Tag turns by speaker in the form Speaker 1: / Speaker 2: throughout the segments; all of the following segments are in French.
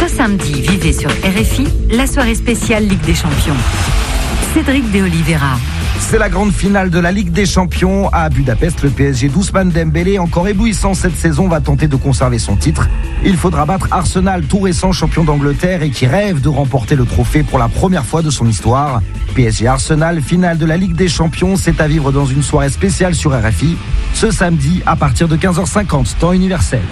Speaker 1: Ce samedi, vivez sur RFI la soirée spéciale Ligue des Champions. Cédric de Oliveira.
Speaker 2: C'est la grande finale de la Ligue des Champions à Budapest. Le PSG d'Ousmane Dembélé, encore éblouissant cette saison, va tenter de conserver son titre. Il faudra battre Arsenal, tout récent champion d'Angleterre et qui rêve de remporter le trophée pour la première fois de son histoire. PSG Arsenal, finale de la Ligue des Champions, c'est à vivre dans une soirée spéciale sur RFI, ce samedi à partir de 15h50, temps universel.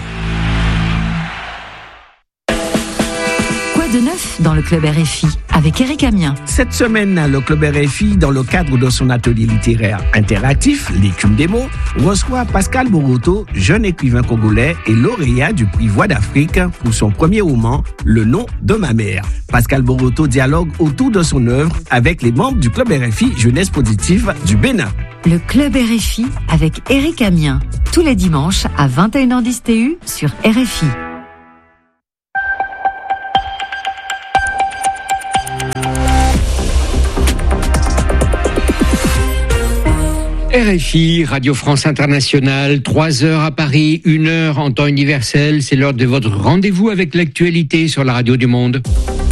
Speaker 1: De neuf dans le Club RFI avec Eric Amien.
Speaker 3: Cette semaine, le Club RFI, dans le cadre de son atelier littéraire interactif, l'écume des mots, reçoit Pascal Boroto, jeune écrivain congolais et lauréat du prix Voix d'Afrique pour son premier roman, Le nom de ma mère. Pascal Boroto dialogue autour de son œuvre avec les membres du Club RFI Jeunesse Positive du Bénin.
Speaker 1: Le Club RFI avec Eric Amien, tous les dimanches à 21h10 TU sur RFI.
Speaker 4: RFI, Radio France Internationale, 3 heures à Paris, 1 heure en temps universel. C'est l'heure de votre rendez-vous avec l'actualité sur la radio du monde.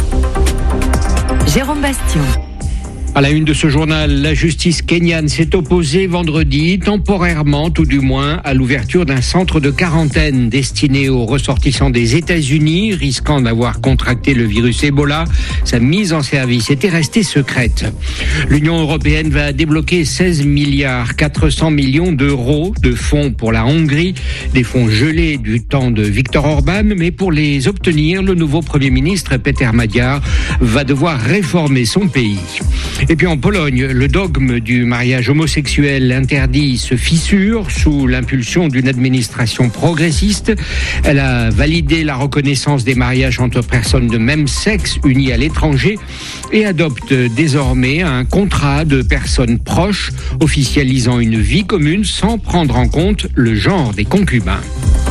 Speaker 1: Jérôme Bastion.
Speaker 4: À la une de ce journal, la justice kenyane s'est opposée vendredi, temporairement tout du moins, à l'ouverture d'un centre de quarantaine destiné aux ressortissants des États-Unis, risquant d'avoir contracté le virus Ebola. Sa mise en service était restée secrète. L'Union européenne va débloquer 16 milliards 400 millions d'euros de fonds pour la Hongrie, des fonds gelés du temps de Viktor Orban, mais pour les obtenir, le nouveau Premier ministre Peter Magyar va devoir réformer son pays. Et puis en Pologne, le dogme du mariage homosexuel interdit se fissure sous l'impulsion d'une administration progressiste. Elle a validé la reconnaissance des mariages entre personnes de même sexe unies à l'étranger et adopte désormais un contrat de personnes proches officialisant une vie commune sans prendre en compte le genre des concubins.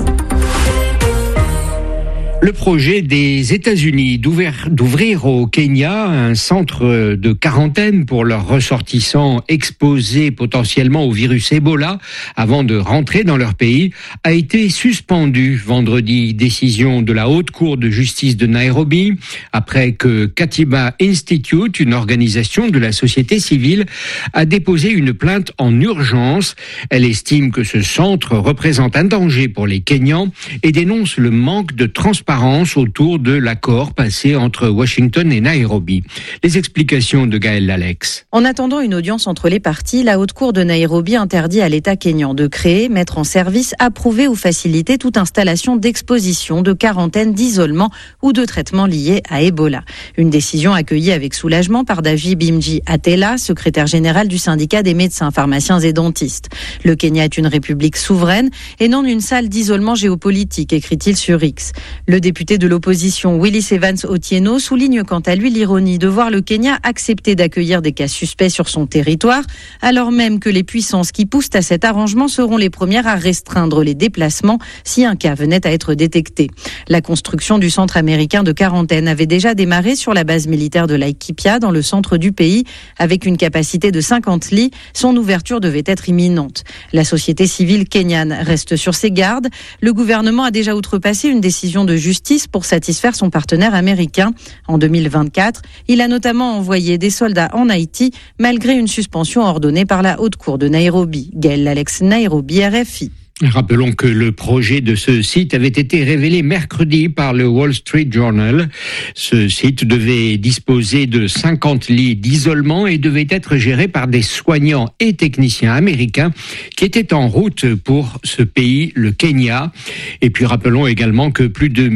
Speaker 4: Le projet des États-Unis d'ouvrir au Kenya un centre de quarantaine pour leurs ressortissants exposés potentiellement au virus Ebola avant de rentrer dans leur pays a été suspendu vendredi. Décision de la Haute Cour de justice de Nairobi après que Katiba Institute, une organisation de la société civile, a déposé une plainte en urgence. Elle estime que ce centre représente un danger pour les Kenyans et dénonce le manque de transparence autour de l'accord passé entre Washington et Nairobi. Les explications de Gaël Lalex.
Speaker 5: En attendant une audience entre les parties, la Haute Cour de Nairobi interdit à l'État kényan de créer, mettre en service, approuver ou faciliter toute installation d'exposition, de quarantaine, d'isolement ou de traitement lié à Ebola. Une décision accueillie avec soulagement par David Bimji Atela, secrétaire général du syndicat des médecins, pharmaciens et dentistes. Le Kenya est une république souveraine et non une salle d'isolement géopolitique, écrit-il sur X. Le député de l'opposition Willis Evans Otieno souligne quant à lui l'ironie de voir le Kenya accepter d'accueillir des cas suspects sur son territoire, alors même que les puissances qui poussent à cet arrangement seront les premières à restreindre les déplacements si un cas venait à être détecté. La construction du centre américain de quarantaine avait déjà démarré sur la base militaire de Laikipia, dans le centre du pays, avec une capacité de 50 lits. Son ouverture devait être imminente. La société civile kenyane reste sur ses gardes. Le gouvernement a déjà outrepassé une décision de justice pour satisfaire son partenaire américain. En 2024, il a notamment envoyé des soldats en Haïti malgré une suspension ordonnée par la Haute Cour de Nairobi. Gaël Lalex, Nairobi, RFI.
Speaker 4: Rappelons que le projet de ce site avait été révélé mercredi par le Wall Street Journal. Ce site devait disposer de 50 lits d'isolement et devait être géré par des soignants et techniciens américains qui étaient en route pour ce pays, le Kenya. Et puis rappelons également que plus de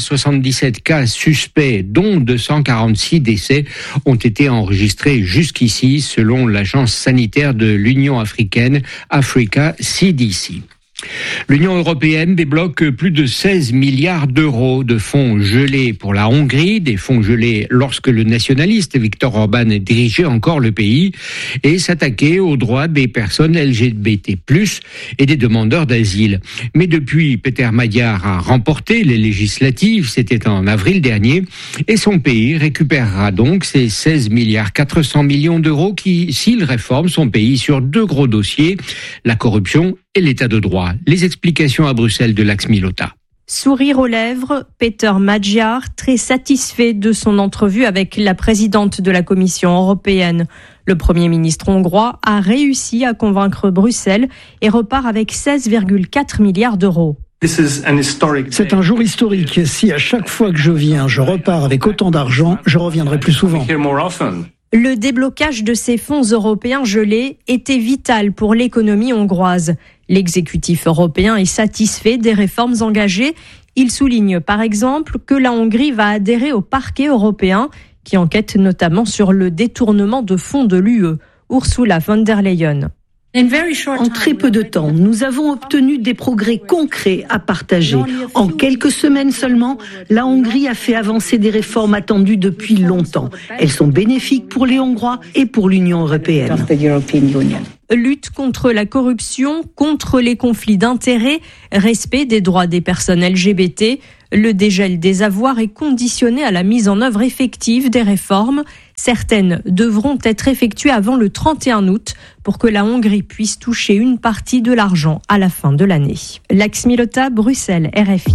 Speaker 4: 1077 cas suspects, dont 246 décès, ont été enregistrés jusqu'ici, selon l'agence sanitaire de l'Union africaine, Africa CDC. L'Union européenne débloque plus de 16 milliards d'euros de fonds gelés pour la Hongrie, des fonds gelés lorsque le nationaliste Viktor Orban dirigeait encore le pays et s'attaquait aux droits des personnes LGBT+, et des demandeurs d'asile. Mais depuis, Peter Magyar a remporté les législatives, c'était en avril dernier, et son pays récupérera donc ces 16 milliards 400 millions d'euros qui, s'il réforme son pays sur deux gros dossiers, la corruption et l'état de droit. Les explications à Bruxelles de Lax Milota.
Speaker 6: Sourire aux lèvres, Peter Magyar, très satisfait de son entrevue avec la présidente de la Commission européenne. Le Premier ministre hongrois a réussi à convaincre Bruxelles et repart avec 16,4 milliards d'euros.
Speaker 7: C'est un jour historique. Si à chaque fois que je viens, je repars avec autant d'argent, je reviendrai plus souvent.
Speaker 6: Le déblocage de ces fonds européens gelés était vital pour l'économie hongroise. L'exécutif européen est satisfait des réformes engagées. Il souligne par exemple que la Hongrie va adhérer au parquet européen qui enquête notamment sur le détournement de fonds de l'UE. Ursula von der Leyen.
Speaker 8: En très peu de temps, nous avons obtenu des progrès concrets à partager. En quelques semaines seulement, la Hongrie a fait avancer des réformes attendues depuis longtemps. Elles sont bénéfiques pour les Hongrois et pour l'Union européenne.
Speaker 6: Lutte contre la corruption, contre les conflits d'intérêts, respect des droits des personnes LGBT. Le dégel des avoirs est conditionné à la mise en œuvre effective des réformes. Certaines devront être effectuées avant le 31 août pour que la Hongrie puisse toucher une partie de l'argent à la fin de l'année. Lax Milota, Bruxelles, RFI.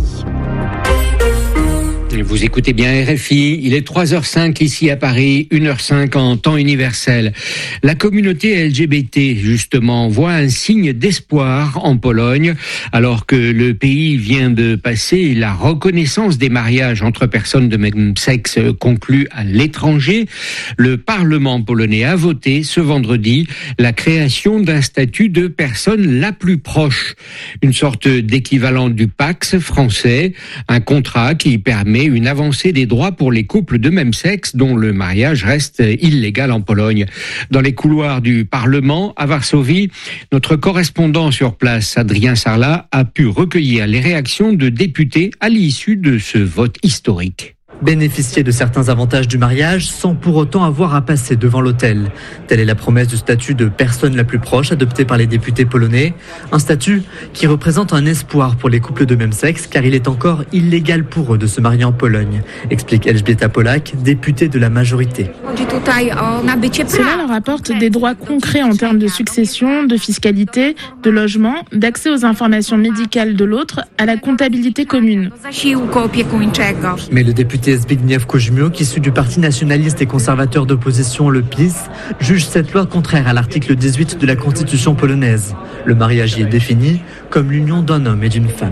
Speaker 4: Vous écoutez bien RFI, il est 3h05 ici à Paris, 1h05 en temps universel. La communauté LGBT, justement, voit un signe d'espoir en Pologne, alors que le pays vient de passer la reconnaissance des mariages entre personnes de même sexe conclus à l'étranger. Le Parlement polonais a voté ce vendredi la création d'un statut de personne la plus proche, une sorte d'équivalent du Pacs français, un contrat qui permet une avancée des droits pour les couples de même sexe dont le mariage reste illégal en Pologne. Dans les couloirs du Parlement à Varsovie, notre correspondant sur place, Adrien Sarlat, a pu recueillir les réactions de députés à l'issue de ce vote historique.
Speaker 9: Bénéficier de certains avantages du mariage sans pour autant avoir à passer devant l'autel. Telle est la promesse du statut de personne la plus proche adopté par les députés polonais. Un statut qui représente un espoir pour les couples de même sexe car il est encore illégal pour eux de se marier en Pologne, explique Elżbieta Polak, députée de la majorité.
Speaker 10: Cela leur apporte des droits concrets en termes de succession, de fiscalité, de logement, d'accès aux informations médicales de l'autre, à la comptabilité commune.
Speaker 9: Mais le député Zbigniew Koźmiuk, issu du parti nationaliste et conservateur d'opposition, le PiS, juge cette loi contraire à l'article 18 de la Constitution polonaise. Le mariage y est défini comme l'union d'un homme et d'une femme.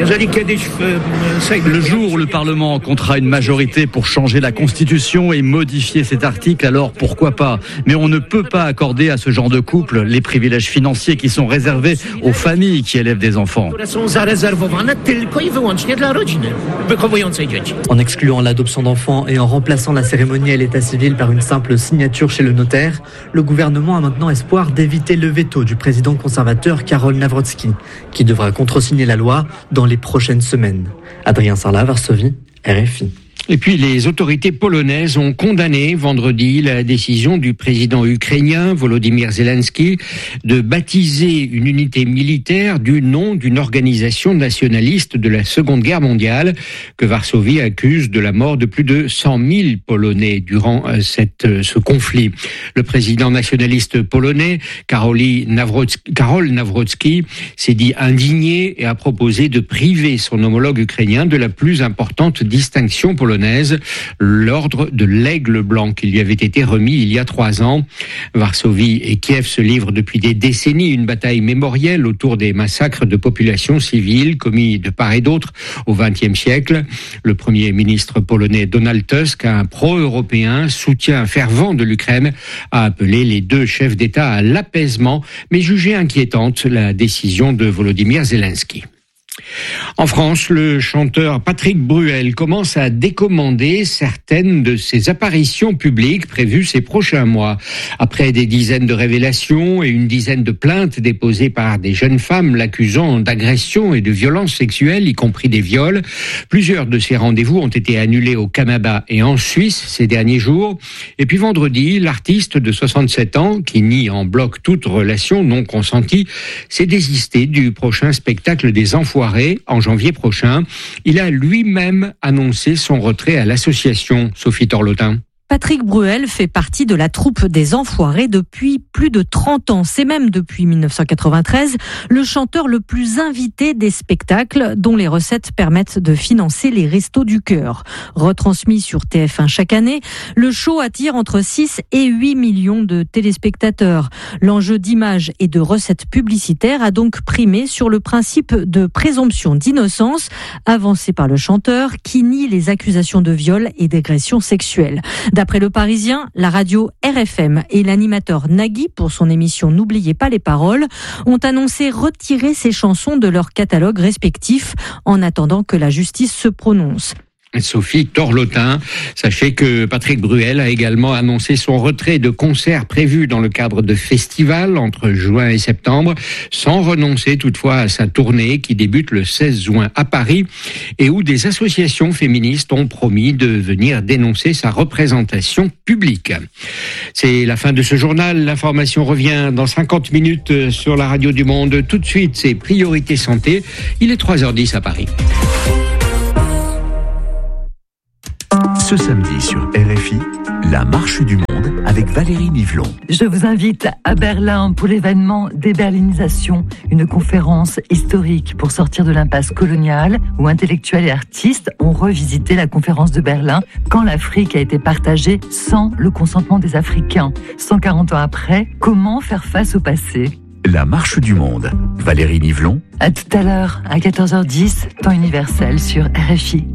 Speaker 11: Le jour où le Parlement comptera une majorité pour changer la Constitution et modifier cet article, alors pourquoi pas ? Mais on ne peut pas accorder à ce genre de couple les privilèges financiers qui sont réservés aux familles qui élèvent des enfants.
Speaker 9: En excluant l'adoption d'enfants et en remplaçant la cérémonie à l'état civil par une simple signature chez le notaire, le gouvernement a maintenant espoir d'éviter le veto du président conservateur Karol Nawrocki, qui devra contresigner la loi dans les prochaines semaines. Adrien Sarlat, Varsovie, RFI.
Speaker 4: Et puis les autorités polonaises ont condamné vendredi la décision du président ukrainien Volodymyr Zelensky de baptiser une unité militaire du nom d'une organisation nationaliste de la Seconde Guerre mondiale que Varsovie accuse de la mort de plus de 100 000 Polonais durant ce conflit. Le président nationaliste polonais Karol Nawrocki s'est dit indigné et a proposé de priver son homologue ukrainien de la plus importante distinction polonaise, l'ordre de l'Aigle blanc qui lui avait été remis il y a 3 ans. Varsovie et Kiev se livrent depuis des décennies une bataille mémorielle autour des massacres de populations civiles commis de part et d'autre au XXe siècle. Le Premier ministre polonais Donald Tusk, un pro-européen, soutien fervent de l'Ukraine, a appelé les deux chefs d'État à l'apaisement, mais jugé inquiétante la décision de Volodymyr Zelensky. En France, le chanteur Patrick Bruel commence à décommander certaines de ses apparitions publiques prévues ces prochains mois. Après des dizaines de révélations et une dizaine de plaintes déposées par des jeunes femmes l'accusant d'agression et de violences sexuelles, y compris des viols, plusieurs de ces rendez-vous ont été annulés au Canada et en Suisse ces derniers jours. Et puis vendredi, l'artiste de 67 ans, qui nie en bloc toute relation non consentie, s'est désisté du prochain spectacle des Enfoirés en janvier prochain. Il a lui-même annoncé son retrait à l'association. Sophie Torlotin.
Speaker 6: Patrick Bruel fait partie de la troupe des Enfoirés depuis plus de 30 ans. C'est même depuis 1993 le chanteur le plus invité des spectacles dont les recettes permettent de financer les Restos du Cœur. Retransmis sur TF1 chaque année, le show attire entre 6 et 8 millions de téléspectateurs. L'enjeu d'image et de recettes publicitaires a donc primé sur le principe de présomption d'innocence avancé par le chanteur qui nie les accusations de viol et d'agression sexuelle. D'après Le Parisien, la radio RFM et l'animateur Nagui, pour son émission N'oubliez pas les paroles, ont annoncé retirer ces chansons de leur catalogue respectif en attendant que la justice se prononce.
Speaker 4: Sophie Torlotin, sachez que Patrick Bruel a également annoncé son retrait de concerts prévus dans le cadre de festivals entre juin et septembre, sans renoncer toutefois à sa tournée qui débute le 16 juin à Paris et où des associations féministes ont promis de venir dénoncer sa représentation publique. C'est la fin de ce journal. L'information revient dans 50 minutes sur la radio du Monde. Tout de suite, c'est Priorité Santé. Il est 3h10 à Paris.
Speaker 12: Ce samedi sur RFI, la marche du monde avec Valérie Nivelon.
Speaker 13: Je vous invite à Berlin pour l'événement Déberlinisation, une conférence historique pour sortir de l'impasse coloniale où intellectuels et artistes ont revisité la conférence de Berlin quand l'Afrique a été partagée sans le consentement des Africains. 140 ans après, comment faire face au passé ?
Speaker 12: La marche du monde. Valérie Nivelon.
Speaker 13: À tout à l'heure, à 14h10, temps universel sur RFI.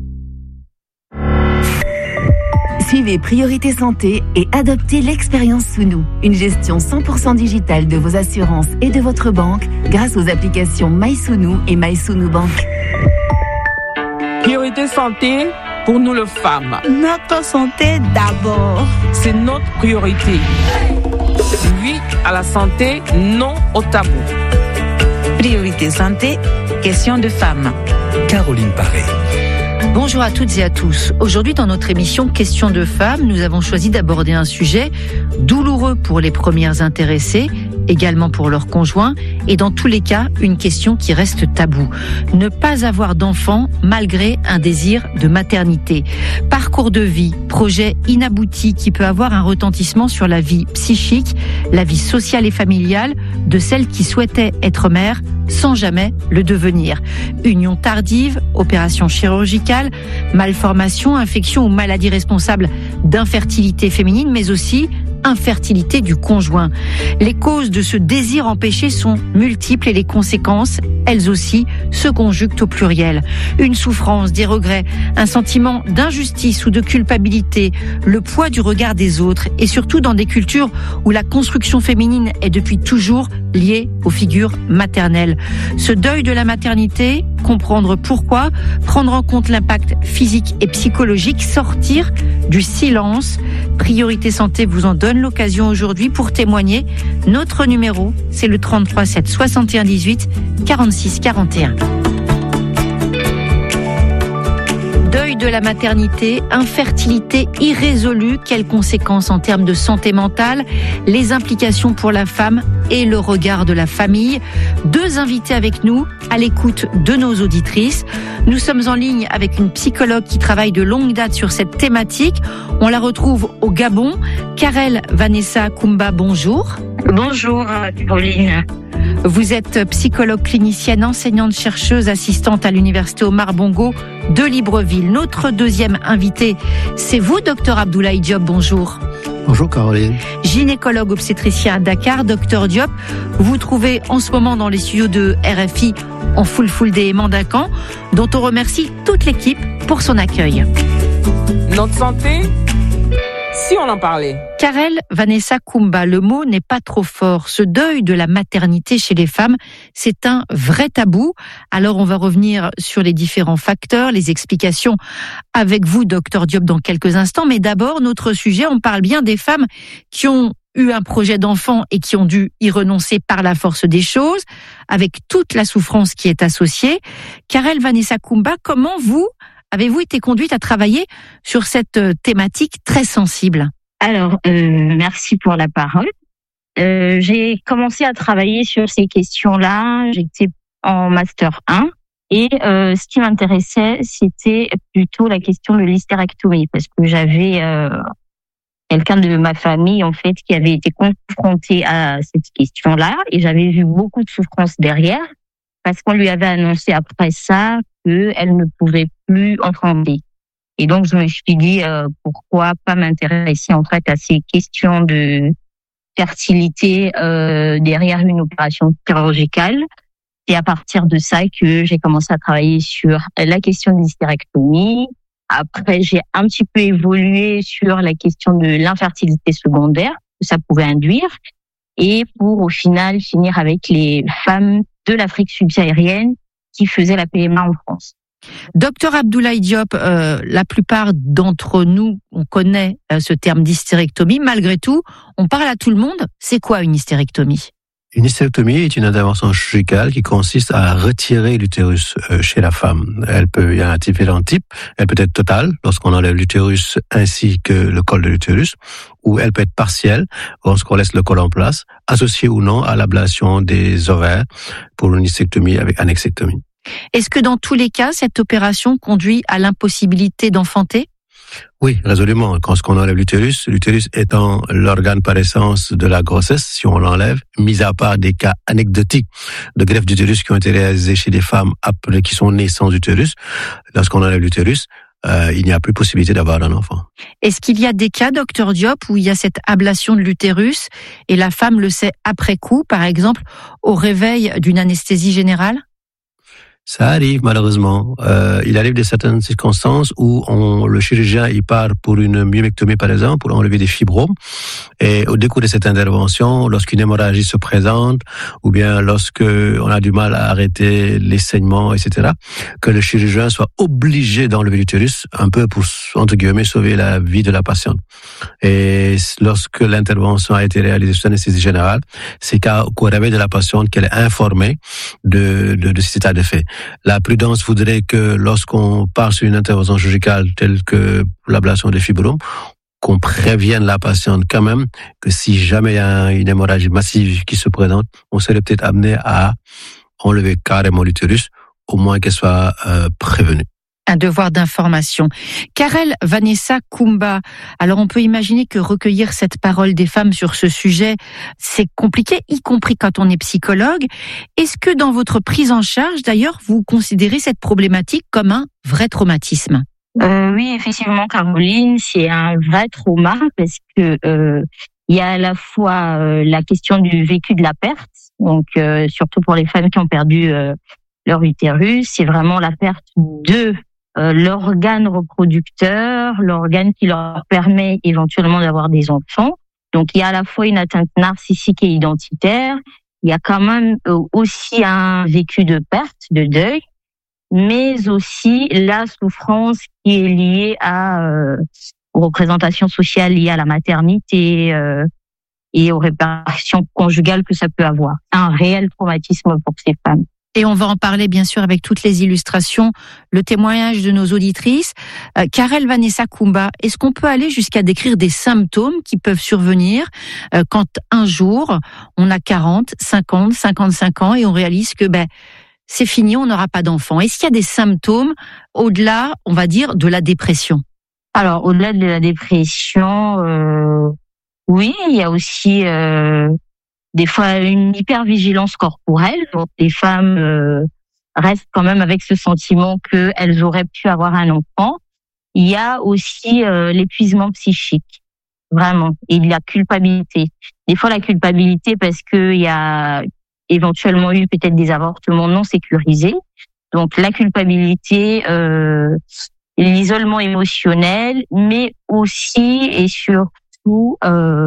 Speaker 14: Suivez Priorité Santé et adoptez l'expérience Sounou, une gestion 100% digitale de vos assurances et de votre banque grâce aux applications MySounou et MySounou Bank.
Speaker 15: Priorité Santé pour nous les femmes.
Speaker 16: Notre santé d'abord.
Speaker 15: C'est notre priorité. Oui à la santé, non au tabou.
Speaker 16: Priorité Santé, question de femmes.
Speaker 12: Caroline Paré.
Speaker 5: Bonjour à toutes et à tous. Aujourd'hui, dans notre émission Questions de femmes, nous avons choisi d'aborder un sujet douloureux pour les premières intéressées, également pour leurs conjoints, et dans tous les cas, une question qui reste taboue. Ne pas avoir d'enfant malgré un désir de maternité. Parcours de vie, projet inabouti qui peut avoir un retentissement sur la vie psychique, la vie sociale et familiale de celles qui souhaitaient être mères sans jamais le devenir. Union tardive, opération chirurgicale, malformation, infection ou maladie responsable d'infertilité féminine, mais aussi infertilité du conjoint. Les causes de ce désir empêché sont multiples et les conséquences, elles aussi, se conjuguent au pluriel. Une souffrance, des regrets, un sentiment d'injustice ou de culpabilité, le poids du regard des autres et surtout dans des cultures où la construction féminine est depuis toujours liée aux figures maternelles. Ce deuil de la maternité, comprendre pourquoi, prendre en compte l'impact physique et psychologique, sortir du silence. Priorité Santé vous en donne l'occasion aujourd'hui pour témoigner. Notre numéro, c'est le 33 7 61 18 46 41. Deuil de la maternité, infertilité irrésolue, quelles conséquences en termes de santé mentale, les implications pour la femme et le regard de la famille. Deux invités avec nous, à l'écoute de nos auditrices. Nous sommes en ligne avec une psychologue qui travaille de longue date sur cette thématique. On la retrouve au Gabon. Karel Vanessa Koumba, bonjour.
Speaker 17: Bonjour, Pauline.
Speaker 5: Vous êtes psychologue clinicienne, enseignante-chercheuse, assistante à l'université Omar Bongo de Libreville. Notre deuxième invité, c'est vous, docteur Abdoulaye Diop, bonjour.
Speaker 18: Bonjour Caroline.
Speaker 5: Gynécologue obstétricien à Dakar, docteur Diop. Vous trouvez en ce moment dans les studios de RFI en full day Mandacan, dont on remercie toute l'équipe pour son accueil.
Speaker 15: Notre santé, si on en parlait.
Speaker 5: Karel Vanessa Koumba, le mot n'est pas trop fort. Ce deuil de la maternité chez les femmes, c'est un vrai tabou. Alors on va revenir sur les différents facteurs, les explications avec vous, docteur Diop, dans quelques instants. Mais d'abord, notre sujet, on parle bien des femmes qui ont eu un projet d'enfant et qui ont dû y renoncer par la force des choses, avec toute la souffrance qui est associée. Karel Vanessa Koumba, comment avez-vous été conduite à travailler sur cette thématique très sensible?
Speaker 17: Alors, merci pour la parole. J'ai commencé à travailler sur ces questions-là. J'étais en Master 1 et ce qui m'intéressait, c'était plutôt la question de l'hystérectomie parce que j'avais quelqu'un de ma famille, en fait, qui avait été confronté à cette question-là, et j'avais vu beaucoup de souffrance derrière, parce qu'on lui avait annoncé après ça qu'elle ne pouvait plus enfanter. Et donc, je me suis dit, pourquoi pas m'intéresser, en fait, à ces questions de fertilité derrière une opération chirurgicale. C'est à partir de ça que j'ai commencé à travailler sur la question de l'hystérectomie. Après, j'ai un petit peu évolué sur la question de l'infertilité secondaire que ça pouvait induire, et pour au final finir avec les femmes de l'Afrique subsaharienne qui faisaient la PMA en France.
Speaker 18: Docteur Abdoulaye Diop, la plupart d'entre nous, on connaît ce terme d'hystérectomie. Malgré tout, on parle à tout le monde. C'est quoi une hystérectomie ?
Speaker 19: Une hystérectomie est une intervention chirurgicale qui consiste à retirer l'utérus chez la femme. Il y a différents types. Elle peut être totale, lorsqu'on enlève l'utérus ainsi que le col de l'utérus, ou elle peut être partielle, lorsqu'on laisse le col en place, associée ou non à l'ablation des ovaires pour une hystérectomie avec annexectomie.
Speaker 18: Est-ce que dans tous les cas, cette opération conduit à l'impossibilité d'enfanter ?
Speaker 19: Oui, résolument. Quand on enlève l'utérus étant l'organe par essence de la grossesse, si on l'enlève, mis à part des cas anecdotiques de greffe d'utérus qui ont été réalisés chez des femmes qui sont nées sans utérus, lorsqu'on enlève l'utérus, il n'y a plus possibilité d'avoir un enfant.
Speaker 18: Est-ce qu'il y a des cas, docteur Diop, où il y a cette ablation de l'utérus et la femme le sait après coup, par exemple, au réveil d'une anesthésie générale ?
Speaker 19: Ça arrive malheureusement. Il arrive de certaines circonstances où le chirurgien il part pour une myomectomie par exemple, pour enlever des fibromes, et au décours de cette intervention, lorsqu'une hémorragie se présente, ou bien lorsque on a du mal à arrêter les saignements, etc., que le chirurgien soit obligé d'enlever l'utérus, un peu pour entre guillemets sauver la vie de la patiente. Et lorsque l'intervention a été réalisée sous anesthésie générale, c'est qu'au réveil de la patiente qu'elle est informée de cet état de fait. La prudence voudrait que lorsqu'on part sur une intervention chirurgicale telle que l'ablation des fibromes, qu'on prévienne la patiente quand même que si jamais il y a une hémorragie massive qui se présente, on serait peut-être amené à enlever carrément l'utérus, au moins qu'elle soit prévenue.
Speaker 18: Un devoir d'information. Karel Vanessa Kumba, alors on peut imaginer que recueillir cette parole des femmes sur ce sujet, c'est compliqué, y compris quand on est psychologue. Est-ce que dans votre prise en charge, d'ailleurs, vous considérez cette problématique comme un vrai traumatisme ?
Speaker 17: Oui, effectivement, Caroline, c'est un vrai trauma parce que il y a à la fois la question du vécu de la perte, donc surtout pour les femmes qui ont perdu leur utérus, c'est vraiment la perte de l'organe reproducteur, l'organe qui leur permet éventuellement d'avoir des enfants. Donc, il y a à la fois une atteinte narcissique et identitaire. Il y a quand même aussi un vécu de perte, de deuil, mais aussi la souffrance qui est liée aux représentations sociales liées à la maternité et aux répercussions conjugales que ça peut avoir. Un réel traumatisme pour ces femmes.
Speaker 18: Et on va en parler bien sûr avec toutes les illustrations, le témoignage de nos auditrices. Karel Vanessa Kumba, est-ce qu'on peut aller jusqu'à décrire des symptômes qui peuvent survenir quand un jour on a 40, 50, 55 ans et on réalise que c'est fini, on n'aura pas d'enfant. Est-ce qu'il y a des symptômes au-delà, on va dire, de la dépression ?
Speaker 17: Alors au-delà de la dépression, oui, il y a aussi des fois une hypervigilance corporelle. Donc les femmes restent quand même avec ce sentiment qu'elles auraient pu avoir un enfant. Il y a aussi l'épuisement psychique, vraiment, et la culpabilité. Des fois la culpabilité parce que il y a éventuellement eu peut-être des avortements non sécurisés. Donc la culpabilité, l'isolement émotionnel, mais aussi et surtout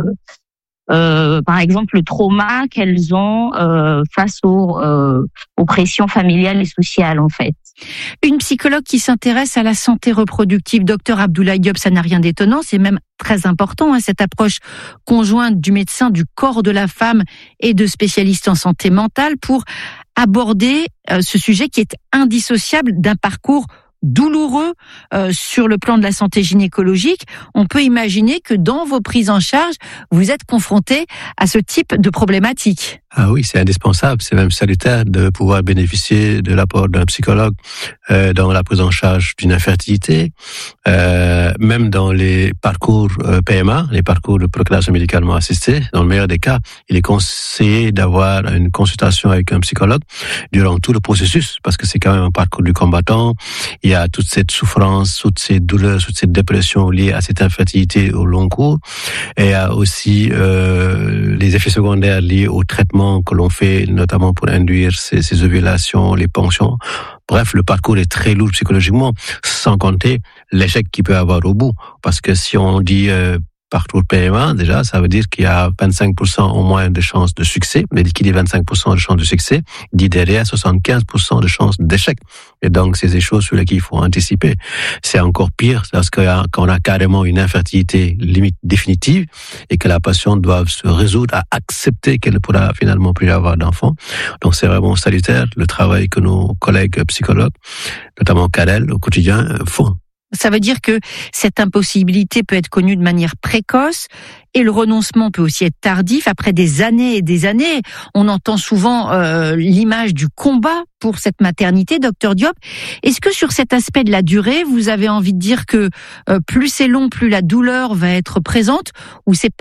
Speaker 17: par exemple le trauma qu'elles ont face aux pressions familiales et sociales en fait.
Speaker 18: Une psychologue qui s'intéresse à la santé reproductive, docteur Abdoulaye Diop, ça n'a rien d'étonnant, c'est même très important, cette approche conjointe du médecin, du corps de la femme et de spécialistes en santé mentale pour aborder ce sujet qui est indissociable d'un parcours douloureux sur le plan de la santé gynécologique. On peut imaginer que dans vos prises en charge, vous êtes confrontés à ce type de problématique.
Speaker 19: Ah oui, c'est indispensable, c'est même salutaire de pouvoir bénéficier de l'apport d'un psychologue dans la prise en charge d'une infertilité, même dans les parcours PMA, les parcours de procréation médicalement assistée. Dans le meilleur des cas, il est conseillé d'avoir une consultation avec un psychologue durant tout le processus, parce que c'est quand même un parcours du combattant. Il y a toute cette souffrance, toutes ces douleurs, toute cette dépression liée à cette infertilité au long cours. Et il y a aussi les effets secondaires liés au traitement que l'on fait, notamment pour induire ces ovulations, les ponctions. Bref, le parcours est très lourd psychologiquement, sans compter l'échec qu'il peut avoir au bout. Parce que si on dit parcours PMA, déjà, ça veut dire qu'il y a 25% au moins de chances de succès. Mais qui dit 25% de chances de succès, dit derrière 75% de chances d'échec. Et donc, c'est des choses sur lesquelles il faut anticiper. C'est encore pire parce qu'on a carrément une infertilité limite définitive et que la patiente doit se résoudre à accepter qu'elle ne pourra finalement plus avoir d'enfant. Donc, c'est vraiment salutaire le travail que nos collègues psychologues, notamment Karel, au quotidien, font.
Speaker 18: Ça veut dire que cette impossibilité peut être connue de manière précoce et le renoncement peut aussi être tardif après des années et des années. On entend souvent l'image du combat pour cette maternité, Docteur Diop. Est-ce que sur cet aspect de la durée, vous avez envie de dire que plus c'est long, plus la douleur va être présente, ou c'est